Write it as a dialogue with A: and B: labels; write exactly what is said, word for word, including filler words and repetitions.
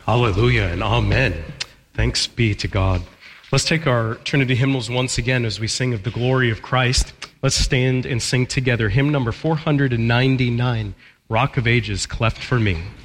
A: Hallelujah and amen. Thanks be to God. Let's take our Trinity hymnals once again as we sing of the glory of Christ. Let's stand and sing together hymn number four hundred ninety-nine, Rock of Ages, Cleft for Me.